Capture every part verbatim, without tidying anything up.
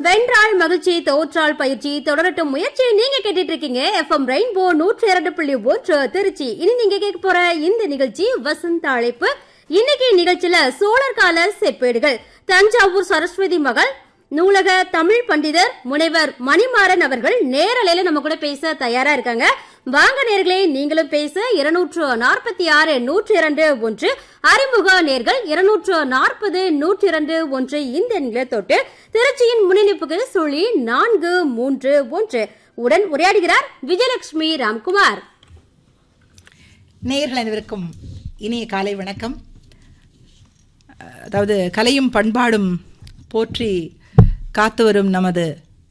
வென்றால் மகிழ்ச்சி, தோற்றால் பயிற்சி, தொடரட்டும் முயற்சி. நீங்க கேட்டுட்டு இருக்கீங்க எஃப்எம் ரெயின்போ நூற்றி இரண்டு புள்ளி ஒன்று திருச்சி. இனி நீங்க கேட்க போற இந்த நிகழ்ச்சி வசந்த அழைப்பு. இன்னைக்கு நிகழ்ச்சியில சோழர் கால செப்பேடுகள் தஞ்சாவூர் சரஸ்வதி மகள் நூலக தமிழ் பண்டிதர் முனைவர் மணிமாறன் அவர்கள் நேரலையில நம்ம கூட பேச தயாரா இருக்காங்க. வாங்க நேர்களே, நீங்களும் பேச இருநூற்று நாற்பத்தி ஆறு நூற்றி இரண்டு ஒன்று, அறிமுக நேர்கள் இருநூற்று நாற்பது நூற்றி இரண்டு ஒன்று இந்த நிலை தொட்டு திருச்சியின் முன்னிணைப்புக்கு சுழி நான்கு மூன்று ஒன்று உடன் உரையாடுகிறார் விஜயலட்சுமி ராம்குமார். நேயர்கள் அனைவருக்கும் இனிய காலை வணக்கம். அதாவது கலையும் பண்பாடும் போற்றி காத்து வரும் நமது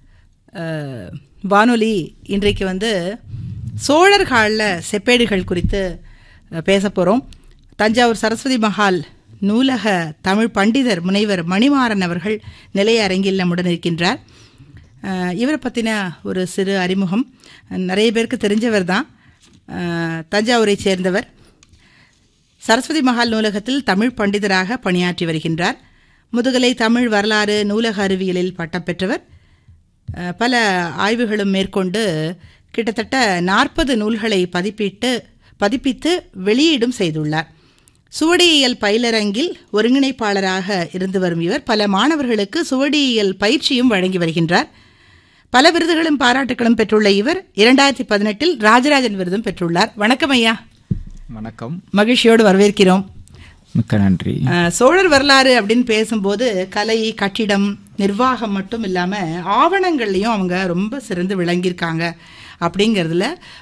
வானொலி இன்றைக்கு வந்து சோழர் கால செப்பேடுகள் குறித்து பேச போகிறோம். தஞ்சாவூர் சரஸ்வதி மஹால் நூலக தமிழ் பண்டிதர் முனைவர் மணிமாறன் அவர்கள் நிலைய அரங்கில் நம்முடன் இருக்கின்றார். இவரை பற்றின ஒரு சிறு அறிமுகம். நிறைய பேருக்கு தெரிஞ்சவர் தான். தஞ்சாவூரை சேர்ந்தவர். சரஸ்வதி மஹால் நூலகத்தில் தமிழ் பண்டிதராக பணியாற்றி வருகின்றார். முதுகலை தமிழ் வரலாறு நூலக அறிவியலில் பட்டம் பெற்றவர். பல ஆய்வுகளும் மேற்கொண்டு கிட்டத்தட்ட நாற்பது நூல்களை பதிப்பிட்டு பதிப்பித்து வெளியீடும் செய்துள்ளார். சுவடியியல் பயிலரங்கில் ஒருங்கிணைப்பாளராக இருந்து வரும் இவர் பல மாணவர்களுக்கு சுவடியியல் பயிற்சியும் வழங்கி வருகின்றார். பல விருதுகளும் பாராட்டுகளும் பெற்றுள்ள இவர் இரண்டாயிரத்தி பதினெட்டில் ராஜராஜன் விருதும் பெற்றுள்ளார். வணக்கம் ஐயா. வணக்கம். மகிழ்ச்சியோடு வரவேற்கிறோம். மிக்க நன்றி. சோழர் வரலாறு அப்படின்னு பேசும்போது கலை, கட்டிடம், நிர்வாகம் மட்டும் இல்லாமல் ஆவணங்கள்லையும் அவங்க ரொம்ப சிறந்து விளங்கியிருக்காங்க. அப்படிங்கிறதுல